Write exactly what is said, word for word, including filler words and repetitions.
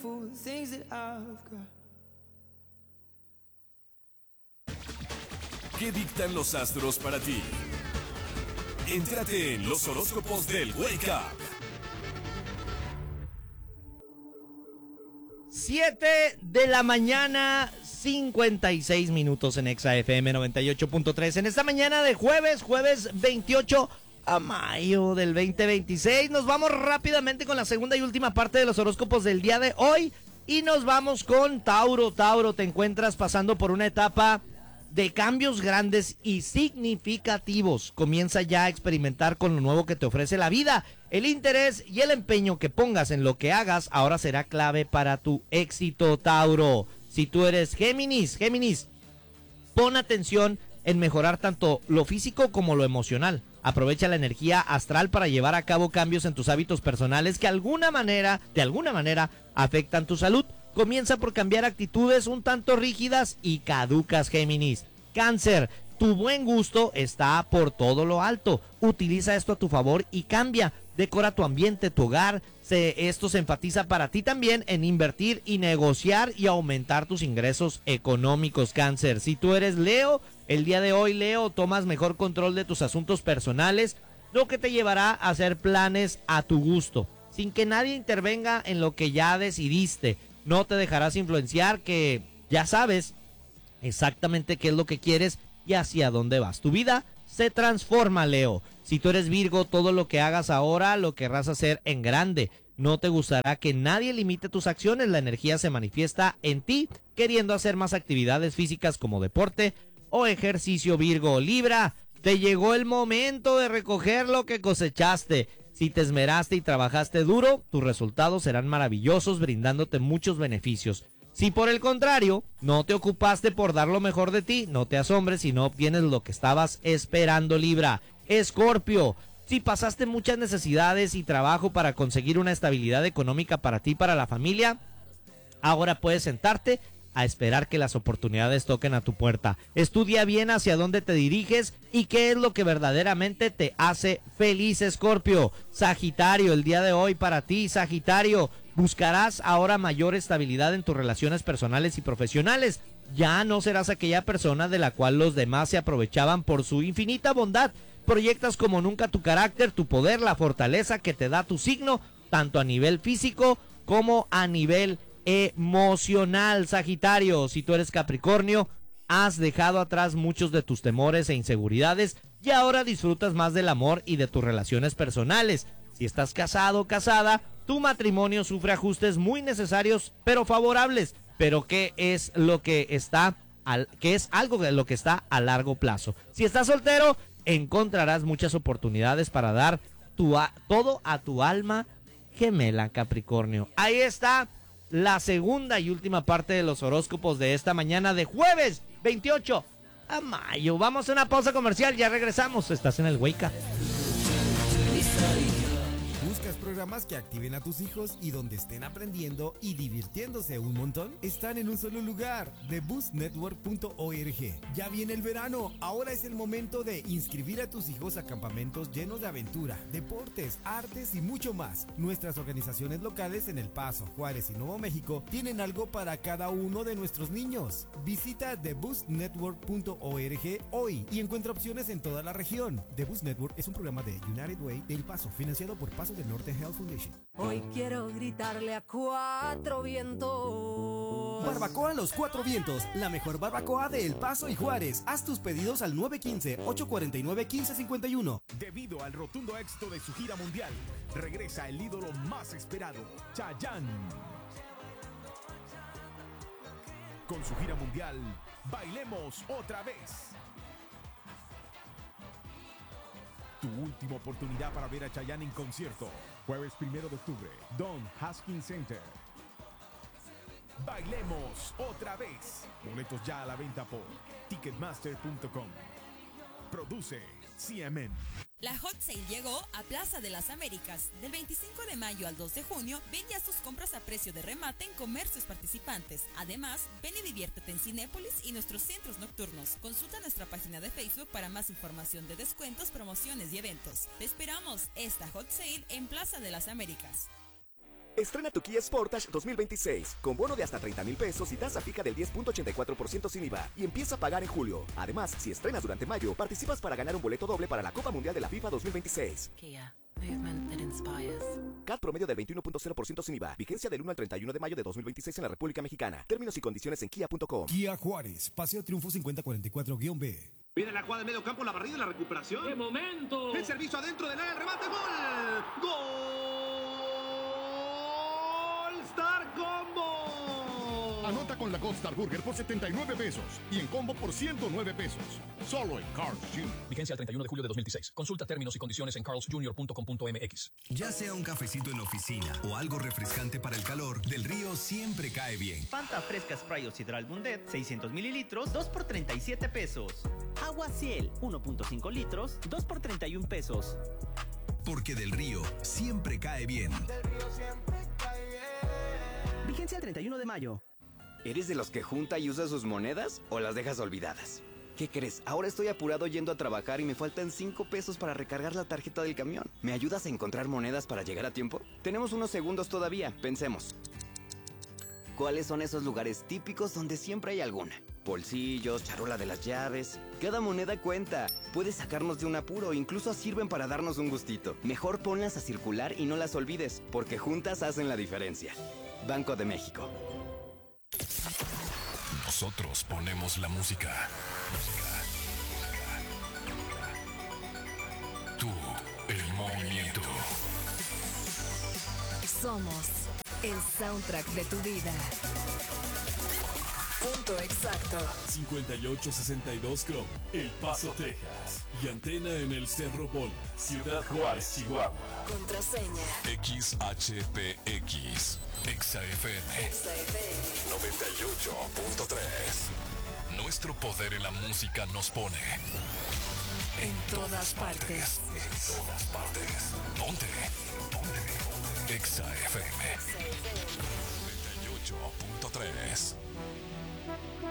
grateful the things that I've got. ¿Qué dictan los astros para ti? Entrate en los horóscopos del Wake Up. siete de la mañana, cincuenta y seis minutos en Exa F M noventa y ocho punto tres. En esta mañana de jueves, jueves veintiocho a mayo del veinte veintiséis. Nos vamos rápidamente con la segunda y última parte de los horóscopos del día de hoy. Y nos vamos con Tauro. Tauro, te encuentras pasando por una etapa de cambios grandes y significativos. Comienza ya a experimentar con lo nuevo que te ofrece la vida. El interés y el empeño que pongas en lo que hagas ahora será clave para tu éxito, Tauro. Si tú eres Géminis, Géminis, pon atención en mejorar tanto lo físico como lo emocional. Aprovecha la energía astral para llevar a cabo cambios en tus hábitos personales que alguna manera, de alguna manera, afectan tu salud. Comienza por cambiar actitudes un tanto rígidas y caducas, Géminis. Cáncer, tu buen gusto está por todo lo alto. Utiliza esto a tu favor y cambia. Decora tu ambiente, tu hogar. Se, esto se enfatiza para ti también en invertir y negociar y aumentar tus ingresos económicos, Cáncer. Si tú eres Leo, el día de hoy, Leo, tomas mejor control de tus asuntos personales, lo que te llevará a hacer planes a tu gusto, sin que nadie intervenga en lo que ya decidiste. No te dejarás influenciar, que ya sabes exactamente qué es lo que quieres y hacia dónde vas. Tu vida se transforma, Leo. Si tú eres Virgo, todo lo que hagas ahora lo querrás hacer en grande. No te gustará que nadie limite tus acciones. La energía se manifiesta en ti, queriendo hacer más actividades físicas como deporte o ejercicio, Virgo. Libra, te llegó el momento de recoger lo que cosechaste. Si te esmeraste y trabajaste duro, tus resultados serán maravillosos, brindándote muchos beneficios. Si por el contrario, no te ocupaste por dar lo mejor de ti, no te asombres si no obtienes lo que estabas esperando, Libra. Escorpio, si pasaste muchas necesidades y trabajo para conseguir una estabilidad económica para ti y para la familia, ahora puedes sentarte a esperar que las oportunidades toquen a tu puerta. Estudia bien hacia dónde te diriges y qué es lo que verdaderamente te hace feliz, Escorpio. Sagitario, el día de hoy para ti, Sagitario, buscarás ahora mayor estabilidad en tus relaciones personales y profesionales. Ya no serás aquella persona de la cual los demás se aprovechaban por su infinita bondad. Proyectas como nunca tu carácter, tu poder, la fortaleza que te da tu signo, tanto a nivel físico como a nivel emocional, Sagitario. Si tú eres Capricornio, has dejado atrás muchos de tus temores e inseguridades y ahora disfrutas más del amor y de tus relaciones personales. Si estás casado o casada, tu matrimonio sufre ajustes muy necesarios pero favorables. Pero ¿qué es lo que está al, qué es algo de lo que está a largo plazo? Si estás soltero, encontrarás muchas oportunidades para dar tu a, todo a tu alma gemela, Capricornio. Ahí está la segunda y última parte de los horóscopos de esta mañana de jueves veintiocho a mayo. Vamos a una pausa comercial, ya regresamos. Estás en el Wake Up. ¿Buscas programas que activen a tus hijos y donde estén aprendiendo y divirtiéndose un montón? Están en un solo lugar, the boost network punto org. Ya viene el verano, ahora es el momento de inscribir a tus hijos a campamentos llenos de aventura, deportes, artes y mucho más. Nuestras organizaciones locales en El Paso, Juárez y Nuevo México tienen algo para cada uno de nuestros niños. Visita the boost network punto org hoy y encuentra opciones en toda la región. The Boost Network es un programa de United Way de El Paso, financiado por Paso del Norte Health Foundation. Hoy quiero gritarle a cuatro vientos. Barbacoa Los Cuatro Vientos, la mejor barbacoa de El Paso y Juárez. Haz tus pedidos al nueve uno cinco, ocho cuatro nueve, uno cinco cinco uno. Debido al rotundo éxito de su gira mundial, regresa el ídolo más esperado, Chayanne. Con su gira mundial, Bailemos Otra Vez. Tu última oportunidad para ver a Chayanne en concierto. Jueves primero de octubre, Don Haskins Center. Bailemos Otra Vez. Boletos ya a la venta por ticketmaster punto com. Produce C M N. La Hot Sale llegó a Plaza de las Américas. Del veinticinco de mayo al dos de junio, ven ya tus compras a precio de remate en comercios participantes. Además, ven y diviértete en Cinépolis y nuestros centros nocturnos. Consulta nuestra página de Facebook para más información de descuentos, promociones y eventos. Te esperamos esta Hot Sale en Plaza de las Américas. Estrena tu Kia Sportage dos mil veintiséis con bono de hasta treinta mil pesos y tasa fija del diez punto ochenta y cuatro por ciento sin I V A y empieza a pagar en julio. Además, si estrenas durante mayo, participas para ganar un boleto doble para la Copa Mundial de la FIFA dos mil veintiséis. Kia, movement that inspires. C A T promedio del veintiuno punto cero por ciento sin I V A. Vigencia del uno al treinta y uno de mayo de dos mil veintiséis en la República Mexicana. Términos y condiciones en kia punto com. Kia Juárez, Paseo Triunfo cincuenta cuarenta y cuatro guión B. Viene la jugada de medio campo, la barrida y la recuperación. ¡Qué momento! El servicio adentro del área, el remate, gol. ¡Gol! Star Combo. Anota con la Gold Star Burger por setenta y nueve pesos y en combo por ciento nueve pesos. Solo en Carl's junior Vigencia el treinta y uno de julio de dos mil dieciséis. Consulta términos y condiciones en carls junior punto com punto m x. Ya sea un cafecito en la oficina o algo refrescante para el calor, Del Río siempre cae bien. Fanta fresca Spray o Sidral Bundet, seiscientos mililitros, dos por treinta y siete pesos. Agua Ciel, uno punto cinco litros, dos por treinta y un pesos. Porque Del Río siempre cae bien. Del Río siempre cae bien. Vigencia el treinta y uno de mayo. ¿Eres de los que junta y usa sus monedas o las dejas olvidadas? ¿Qué crees? Ahora estoy apurado yendo a trabajar y me faltan cinco pesos para recargar la tarjeta del camión. ¿Me ayudas a encontrar monedas para llegar a tiempo? Tenemos unos segundos todavía, pensemos. ¿Cuáles son esos lugares típicos donde siempre hay alguna? Bolsillos, charola de las llaves. Cada moneda cuenta. Puede sacarnos de un apuro, incluso sirven para darnos un gustito. Mejor ponlas a circular y no las olvides, porque juntas hacen la diferencia. Banco de México. Nosotros ponemos la música. Tú, el movimiento. Somos el soundtrack de tu vida. Punto exacto. cincuenta y ocho sesenta y dos Chrome, El Paso, Texas. Y antena en el Cerro Bola, Ciudad Juárez, Chihuahua. Contraseña X H P X. Exa F M. Exa F M noventa y ocho punto tres. Nuestro poder en la música nos pone en todas partes. En todas partes. Ponte. Ponte. Exa F M noventa y ocho punto tres.